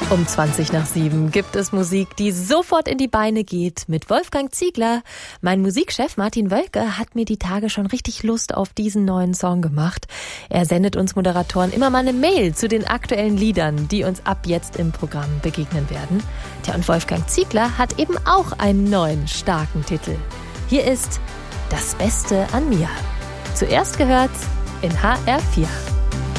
Um 7:20 gibt es Musik, die sofort in die Beine geht mit Wolfgang Ziegler. Mein Musikchef Martin Wölke hat mir die Tage schon richtig Lust auf diesen neuen Song gemacht. Er sendet uns Moderatoren immer mal eine Mail zu den aktuellen Liedern, die uns ab jetzt im Programm begegnen werden. Tja, und Wolfgang Ziegler hat eben auch einen neuen, starken Titel. Hier ist Das Beste an mir. Zuerst gehört in HR4.